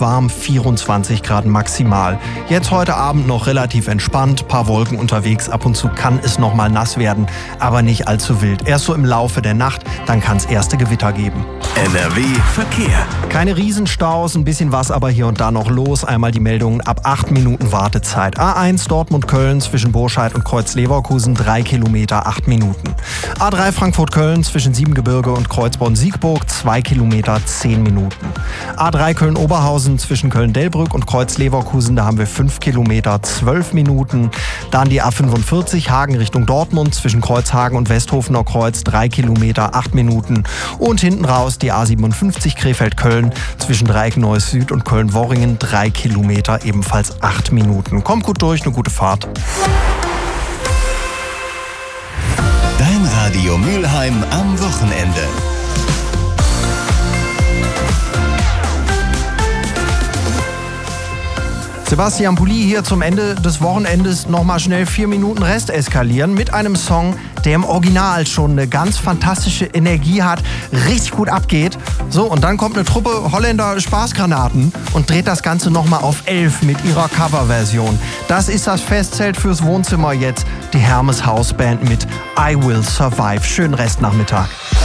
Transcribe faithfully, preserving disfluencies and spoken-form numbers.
warm, vierundzwanzig Grad maximal. Jetzt heute Abend noch relativ entspannt, paar Wolken unterwegs, ab und zu kann es noch mal nass werden, aber nicht allzu wild. Erst so im Laufe der Nacht, dann kann es erste Gewitter geben. N R W Verkehr. Keine Riesenstaus, ein bisschen was aber hier und da noch los. Einmal die Meldungen ab acht Minuten Wartezeit. A eins Dortmund-Köln zwischen Burscheid und Kreuz-Leverkusen, drei Kilometer, acht Minuten. A drei Frankfurt-Köln zwischen Siebengebirge und Kreuzborn-Siegburg, zwei Kilometer, zehn Minuten. A drei Köln-Oberhausen zwischen Köln-Delbrück und Kreuz-Leverkusen, da haben wir fünf Kilometer, zwölf Minuten. Dann die A fünfundvierzig Hagen Richtung Dortmund zwischen Kreuzhagen und Westhofener Kreuz, drei Kilometer, acht Minuten. Und hinten raus die A siebenundfünfzig Krefeld-Köln zwischen Dreieck Neues Süd und Köln-Worringen, drei Kilometer, ebenfalls acht Minuten. Kommt gut durch, eine gute Fahrt. Dein Radio Mülheim am Wochenende. Sebastian Pulli hier zum Ende des Wochenendes nochmal schnell vier Minuten Rest eskalieren mit einem Song, der im Original schon eine ganz fantastische Energie hat, richtig gut abgeht. So, und dann kommt eine Truppe Holländer Spaßgranaten und dreht das Ganze nochmal auf elf mit ihrer Coverversion. Das ist das Festzelt fürs Wohnzimmer jetzt. Die Hermes House Band mit I Will Survive. Schönen Restnachmittag.